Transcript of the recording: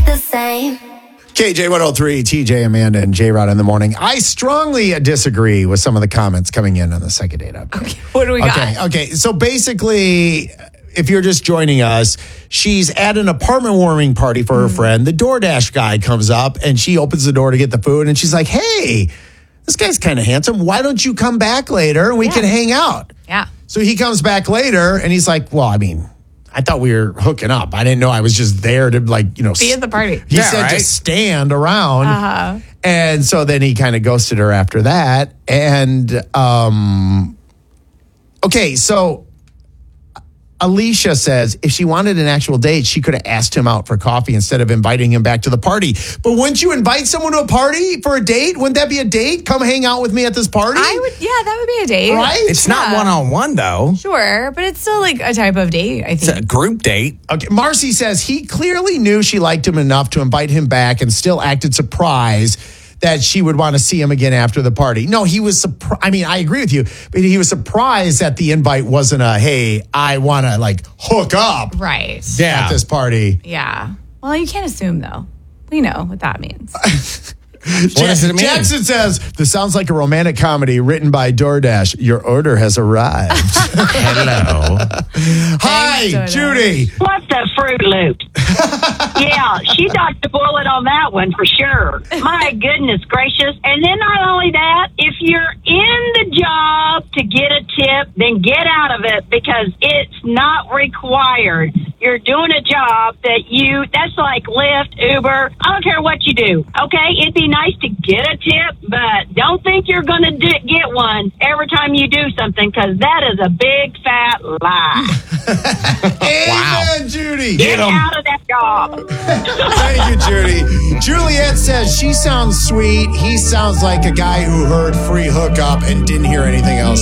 stay the same. KJ 103, TJ, Amanda, and J Rod in the morning. I strongly disagree with some of the comments coming in on the second date update. Okay, what do we got? Okay. So basically, if you're just joining us, she's at an apartment warming party for her friend. The DoorDash guy comes up and she opens the door to get the food. And she's like, hey, this guy's kind of handsome. Why don't you come back later and we can hang out? Yeah. So he comes back later and he's like, well, I mean, I thought we were hooking up. I didn't know I was just there to Be at the party. He said just stand around. And so then he kind of ghosted her after that. And, okay, so Alicia says if she wanted an actual date, she could have asked him out for coffee instead of inviting him back to the party. But wouldn't you invite someone to a party for a date? Wouldn't that be a date? Come hang out with me at this party? That would be a date. Right? It's not one-on-one, though. Sure, but it's still like a type of date, I think. It's a group date. Okay, Marcy says he clearly knew she liked him enough to invite him back and still acted surprised that she would want to see him again after the party. No, he was surprised. I mean, I agree with you, but he was surprised that the invite wasn't a, hey, I want to like hook up Right. at this party. Yeah. Well, you can't assume, though. We know what that means. What does it mean? Jackson says, this sounds like a romantic comedy written by DoorDash. Your order has arrived. Hello. Hi, DoorDash. Judy. What's a Fruit Loop? Yeah, she dodged the bullet on that one for sure. My goodness gracious. And then not only that, if you're in the job to get a tip, then get out of it because it's not required. You're doing a job that's like Lyft, Uber. I don't care what you do. Okay, it'd be nice to get a tip, but don't think you're going to get one every time you do something because that is a big fat lie. Amen, Judy. Get out of that job. Thank you, Judy. Juliet says she sounds sweet. He sounds like a guy who heard free hookup and didn't hear anything else.